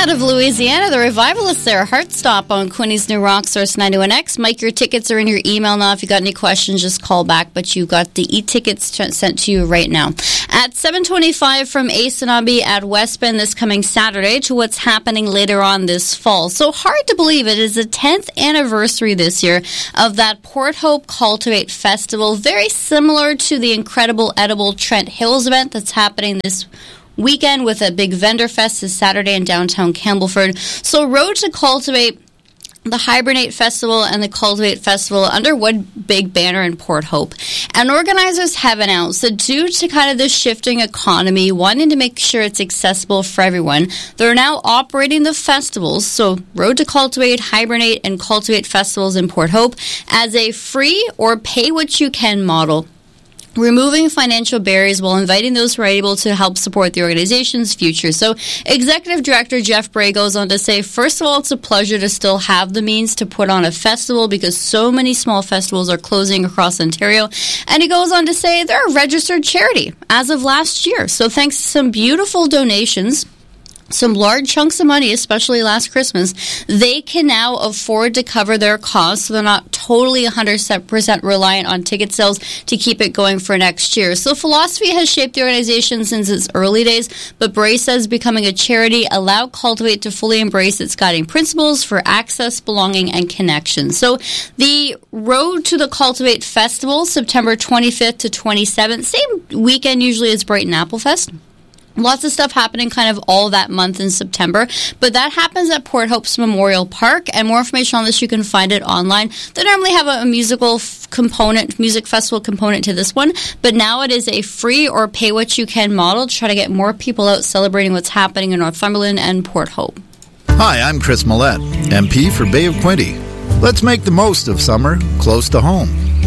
Out of Louisiana, the Revivalists there, Heartstop on Quinny's New Rock Source 91X. Mike, your tickets are in your email now. If you got any questions, just call back, but you got the e-tickets sent to you right now. At 7:25 from Ace and Abby at West Bend this coming Saturday to what's happening later on this fall. So hard to believe it is the 10th anniversary this year of that Port Hope Cultivate Festival, very similar to the incredible Edible Trent Hills event that's happening this weekend with a big vendor fest this Saturday in downtown Campbellford. So Road to Cultivate, the Hibernate Festival, and the Cultivate Festival under one big banner in Port Hope. And organizers have announced that due to kind of this shifting economy, wanting to make sure it's accessible for everyone, they're now operating the festivals, so Road to Cultivate, Hibernate, and Cultivate festivals in Port Hope, as a free or pay-what-you-can model, removing financial barriers while inviting those who are able to help support the organization's future. So Executive Director Jeff Bray goes on to say, first of all, it's a pleasure to still have the means to put on a festival because so many small festivals are closing across Ontario. And he goes on to say they're a registered charity as of last year. So thanks to some beautiful donations, some large chunks of money, especially last Christmas, they can now afford to cover their costs, so they're not totally 100% reliant on ticket sales to keep it going for next year. So philosophy has shaped the organization since its early days, but Bray says becoming a charity allowed Cultivate to fully embrace its guiding principles for access, belonging, and connection. So the Road to the Cultivate Festival, September 25th to 27th, same weekend usually as Brighton Apple Fest. Lots of stuff happening kind of all that month in September, but that happens at Port Hope's Memorial Park, and more information on this, you can find it online. They normally have a musical component, music festival component to this one, but now it is a free or pay-what-you-can model to try to get more people out celebrating what's happening in Northumberland and Port Hope. Hi, I'm Chris Millette, MP for Bay of Quinte. Let's make the most of summer close to home.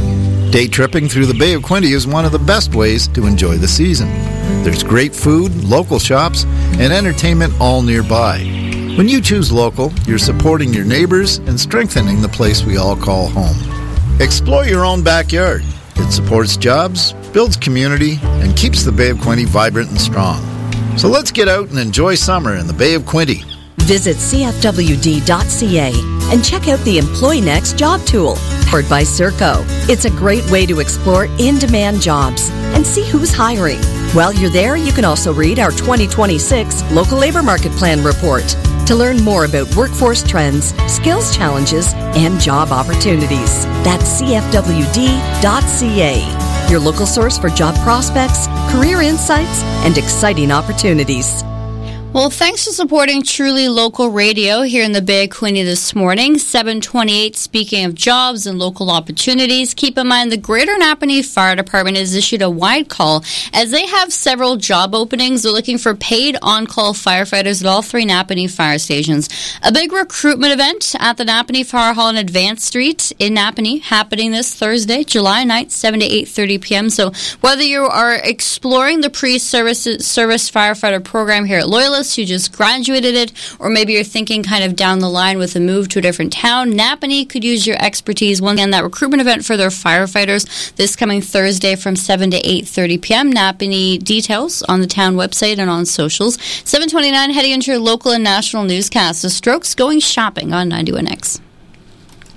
Day tripping through the Bay of Quinte is one of the best ways to enjoy the season. There's great food, local shops, and entertainment all nearby. When you choose local, you're supporting your neighbors and strengthening the place we all call home. Explore your own backyard. It supports jobs, builds community, and keeps the Bay of Quinte vibrant and strong. So let's get out and enjoy summer in the Bay of Quinte. Visit cfwd.ca and check out the Employ Next job tool, powered by Serco. It's a great way to explore in-demand jobs and see who's hiring. While you're there, you can also read our 2026 Local Labor Market Plan report to learn more about workforce trends, skills challenges, and job opportunities. That's cfwd.ca, your local source for job prospects, career insights, and exciting opportunities. Well, thanks for supporting Truly Local Radio here in the Bay of Quinte this morning. 7:28, speaking of jobs and local opportunities, keep in mind the Greater Napanee Fire Department has issued a wide call as they have several job openings. They're looking for paid on-call firefighters at all three Napanee fire stations. A big recruitment event at the Napanee Fire Hall on Advanced Street in Napanee happening this Thursday, July 9th, 7 to 8:30 p.m. So whether you are exploring the pre-service firefighter program here at Loyalist, you just graduated it, or maybe you're thinking kind of down the line with a move to a different town, Napanee could use your expertise. Once again, that recruitment event for their firefighters this coming Thursday from 7 to 8:30 p.m. Napanee details on the town website and on socials. 7:29, heading into your local and national newscast. The Strokes going shopping on 91X.